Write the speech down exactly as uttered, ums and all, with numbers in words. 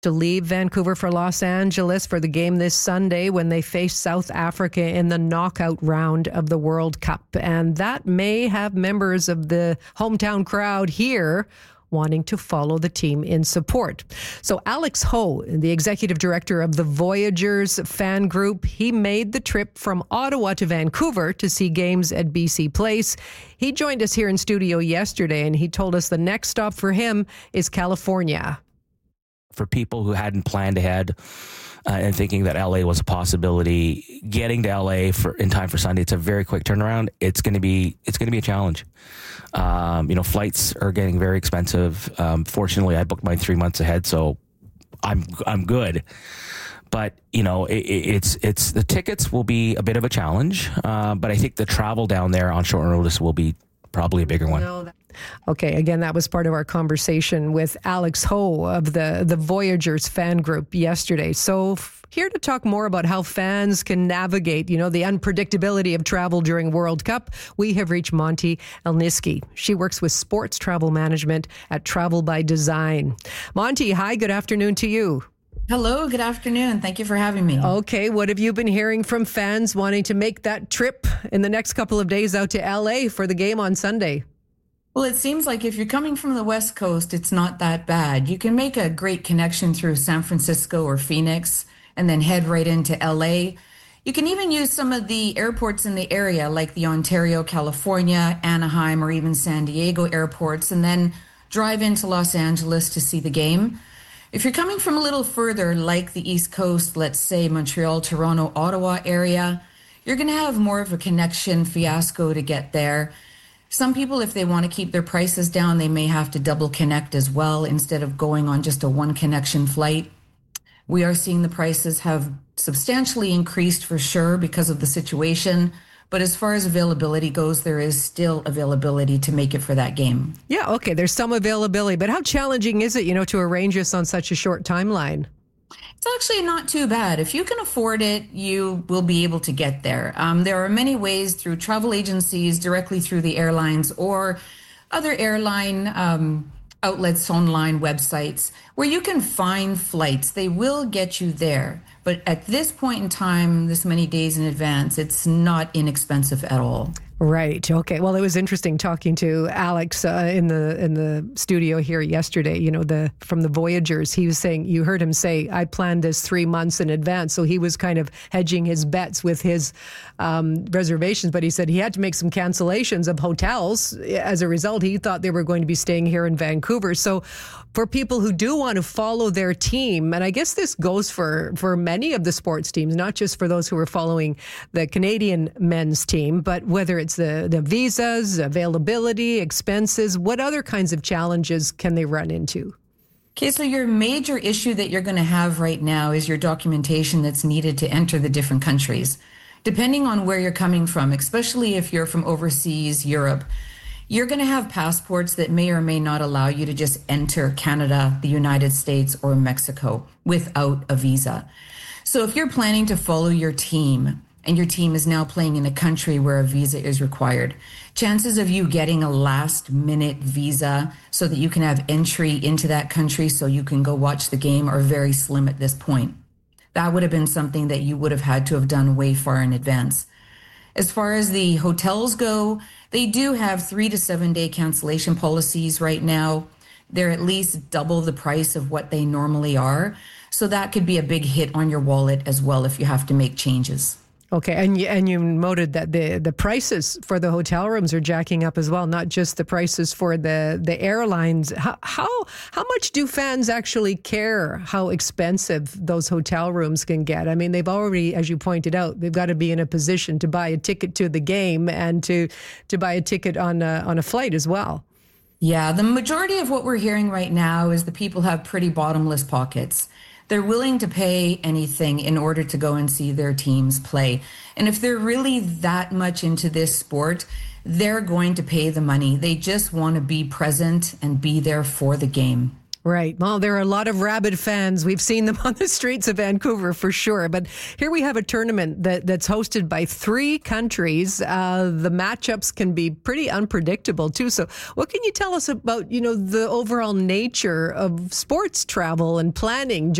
to leave Vancouver for Los Angeles for the game this Sunday when they face South Africa in the knockout round of the World Cup. And that may have members of the hometown crowd here wanting to follow the team in support. So Alex Ho, the executive director of the Voyageurs fan group, he made the trip from Ottawa to Vancouver to see games at B C Place. He joined us here in studio yesterday, and he told us the next stop for him is California. For people who hadn't planned ahead uh, and thinking that L A was a possibility, getting to L A for in time for Sunday, it's a very quick turnaround. It's going to be it's going to be a challenge. Um, you know, flights are getting very expensive. Um, fortunately, I booked mine three months ahead, so I'm I'm good. But you know, it, it's it's the tickets will be a bit of a challenge. Uh, but I think the travel down there on short notice will be probably a bigger one. No, that- Okay, again, that was part of our conversation with Alex Ho of the, the Voyageurs fan group yesterday. So f- here to talk more about how fans can navigate, you know, the unpredictability of travel during World Cup, we have reached Monty Elniski. She works with sports travel management at Travel by Design. Monty, hi, good afternoon to you. Hello, good afternoon. Thank you for having me. Okay, what have you been hearing from fans wanting to make that trip in the next couple of days out to L A for the game on Sunday? Well, it seems like if you're coming from the West Coast, it's not that bad. You can make a great connection through San Francisco or Phoenix and then head right into L A. You can even use some of the airports in the area, like the Ontario, California, Anaheim, or even San Diego airports, and then drive into Los Angeles to see the game. If you're coming from a little further, like the East Coast, let's say Montreal, Toronto, Ottawa area, you're going to have more of a connection fiasco to get there. Some people, if they want to keep their prices down, they may have to double connect as well instead of going on just a one connection flight. We are seeing the prices have substantially increased for sure because of the situation. But as far as availability goes, there is still availability to make it for that game. Yeah, okay, there's some availability. But how challenging is it, you know, to arrange this on such a short timeline? It's actually not too bad. If you can afford it, you will be able to get there. Um, there are many ways through travel agencies, directly through the airlines, or other airline um, outlets, online websites, where you can find flights. They will get you there. But at this point in time, this many days in advance, it's not inexpensive at all. Right. Okay. Well, it was interesting talking to Alex uh, in the in the studio here yesterday. You know, the from the Voyageurs, he was saying, you heard him say, I planned this three months in advance. So he was kind of hedging his bets with his um, reservations. But he said he had to make some cancellations of hotels. As a result, he thought they were going to be staying here in Vancouver. So for people who do want to follow their team, and I guess this goes for, for many of the sports teams, not just for those who are following the Canadian men's team, but whether it's the, the visas, availability, expenses, what other kinds of challenges can they run into? Okay, so your major issue that you're going to have right now is your documentation that's needed to enter the different countries. Depending on where you're coming from, especially if you're from overseas, Europe, you're going to have passports that may or may not allow you to just enter Canada, the United States, or Mexico without a visa. So if you're planning to follow your team and your team is now playing in a country where a visa is required, chances of you getting a last minute visa so that you can have entry into that country so you can go watch the game are very slim at this point. That would have been something that you would have had to have done way far in advance. As far as the hotels go, they do have three to seven day cancellation policies right now. They're at least double the price of what they normally are. So that could be a big hit on your wallet as well if you have to make changes. Okay, and you, and you noted that the, the prices for the hotel rooms are jacking up as well, not just the prices for the, the airlines. How, how how much do fans actually care how expensive those hotel rooms can get? I mean, they've already, as you pointed out, they've got to be in a position to buy a ticket to the game and to to buy a ticket on a, on a flight as well. Yeah, the majority of what we're hearing right now is the people have pretty bottomless pockets. They're willing to pay anything in order to go and see their teams play. And if they're really that much into this sport, they're going to pay the money. They just want to be present and be there for the game. Right. Well, there are a lot of rabid fans. We've seen them on the streets of Vancouver for sure. But here we have a tournament that, that's hosted by three countries. Uh, the matchups can be pretty unpredictable too. So what can you tell us about, you know, the overall nature of sports travel and planning